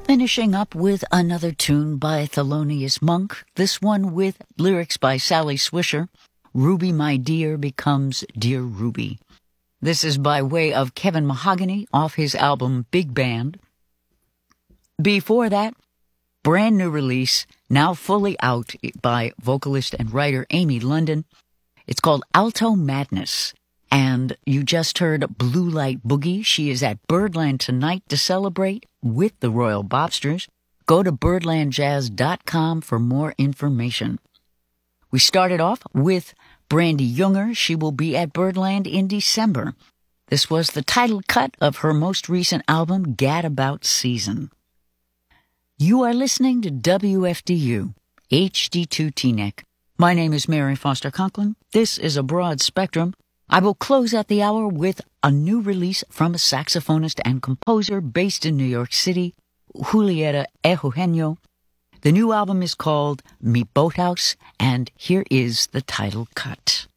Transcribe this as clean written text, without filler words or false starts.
Finishing up with another tune by Thelonious Monk, this one with lyrics by Sally Swisher. Ruby My Dear becomes Dear Ruby. This is by way of Kevin Mahogany off his album Big Band. Before that, brand new release, now fully out by vocalist and writer Amy London. It's called Alto Madness. And you just heard Blue Light Boogie. She is at Birdland tonight to celebrate with the Royal Bobsters. Go to birdlandjazz.com for more information. We started off with Brandy Junger. She will be at Birdland in December. This was the title cut of her most recent album, Gadabout Season. You are listening to WFDU, HD2 Teaneck. My name is Mary Foster Conklin. This is a broad spectrum. I will close out the hour with a new release from a saxophonist and composer based in New York City, Julieta Eugenio. The new album is called Me Boathouse, and here is the title cut.